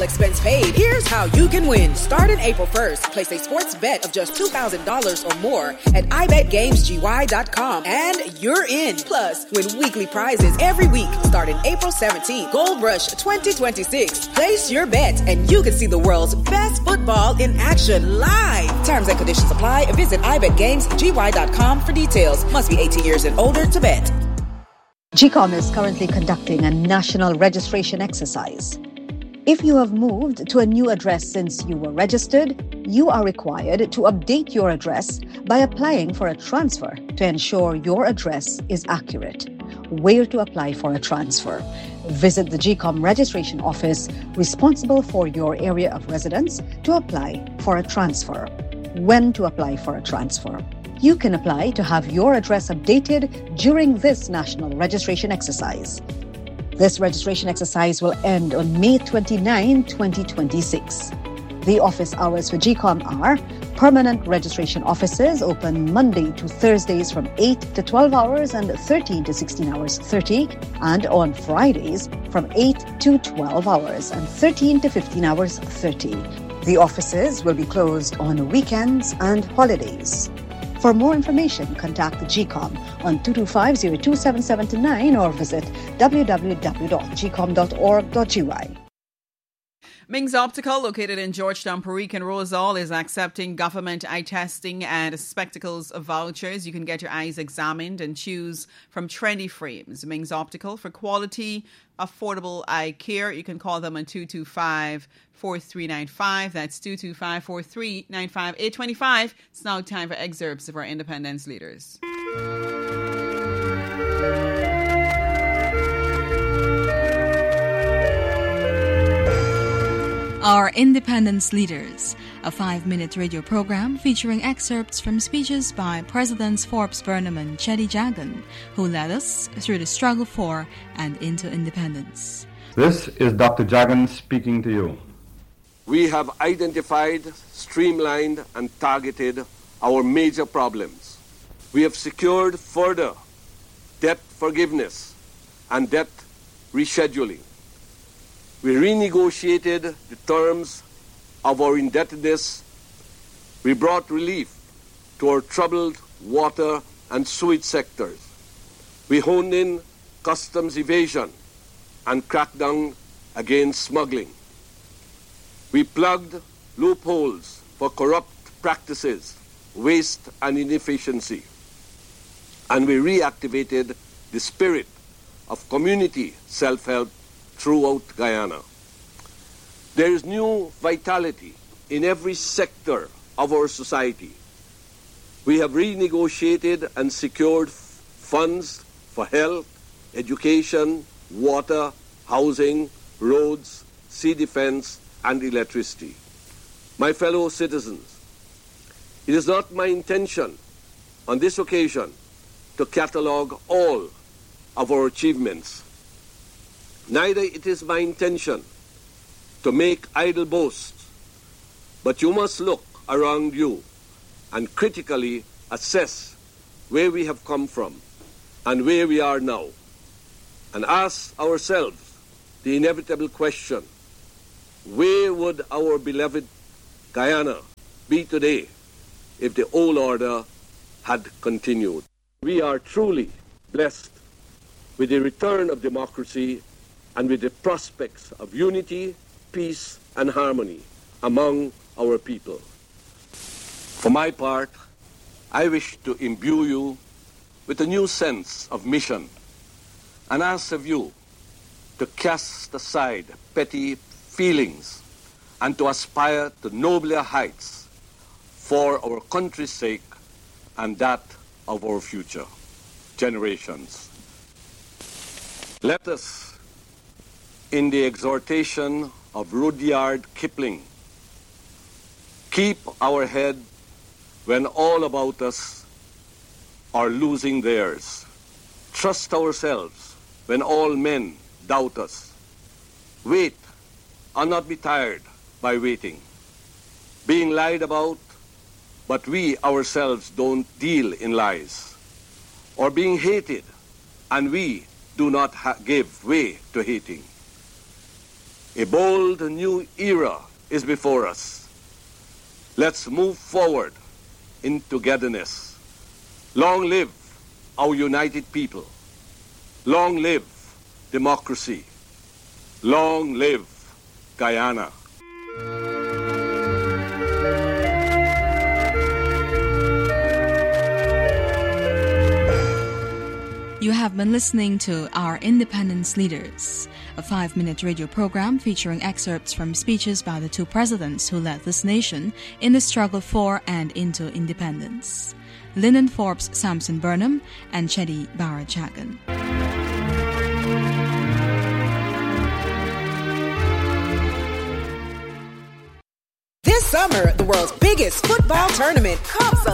Expense paid. Here's how you can win. Starting April 1st, place a sports bet of just $2,000 or more at iBetGamesGY.com and you're in. Plus, win weekly prizes every week starting April 17th. Gold Rush 2026. Place your bet and you can see the world's best football in action live. Terms and conditions apply. Visit iBetGamesGY.com for details. Must be 18 years and older to bet. GCOM is currently conducting a national registration exercise. If you have moved to a new address since you were registered, you are required to update your address by applying for a transfer to ensure your address is accurate. Where to apply for a transfer? Visit the GCOM registration office responsible for your area of residence to apply for a transfer. When to apply for a transfer? You can apply to have your address updated during this national registration exercise. This registration exercise will end on May 29, 2026. The office hours for GCOM are permanent registration offices open Monday to Thursdays from 8 to 12 hours and 13 to 16 hours 30, and on Fridays from 8 to 12 hours and 13 to 15 hours 30. The offices will be closed on weekends and holidays. For more information, contact the GCOM on 225-027729 or visit www.gcom.org.gy. Ming's Optical, located in Georgetown, Perique and Rosal, is accepting government eye testing and spectacles vouchers. You can get your eyes examined and choose from trendy frames. Ming's Optical, for quality, affordable eye care. You can call them on 225-4395. That's 225-4395. 825. It's now time for excerpts of our independence leaders. Our Independence Leaders, a 5-minute radio program featuring excerpts from speeches by Presidents Forbes Burnham and Cheddi Jagan, who led us through the struggle for and into independence. This is Dr. Jagan speaking to you. We have identified, streamlined, and targeted our major problems. We have secured further debt forgiveness and debt rescheduling. We renegotiated the terms of our indebtedness. We brought relief to our troubled water and sewage sectors. We honed in customs evasion and cracked down against smuggling. We plugged loopholes for corrupt practices, waste, and inefficiency. And we reactivated the spirit of community self-help throughout Guyana. There is new vitality in every sector of our society. We have renegotiated and secured funds for health, education, water, housing, roads, sea defense, and electricity. My fellow citizens, it is not my intention on this occasion to catalogue all of our achievements. Neither it is my intention to make idle boasts, but you must look around you and critically assess where we have come from and where we are now, and ask ourselves the inevitable question: where would our beloved Guyana be today if the old order had continued? We are truly blessed with the return of democracy and with the prospects of unity, peace, and harmony among our people. For my part, I wish to imbue you with a new sense of mission and ask of you to cast aside petty feelings and to aspire to nobler heights for our country's sake and that of our future generations. Let us, in the exhortation of Rudyard Kipling, keep our head when all about us are losing theirs. Trust ourselves when all men doubt us. Wait and not be tired by waiting. Being lied about, but we ourselves don't deal in lies. Or being hated, and we do not give way to hating. A bold new era is before us. Let's move forward in togetherness. Long live our united people. Long live democracy. Long live Guyana. You have been listening to Our Independence Leaders, a 5-minute radio program featuring excerpts from speeches by the two presidents who led this nation in the struggle for and into independence, Lyndon Forbes Sampson Burnham and Cheddi Bara-Jagan. This summer, the world's biggest football tournament comes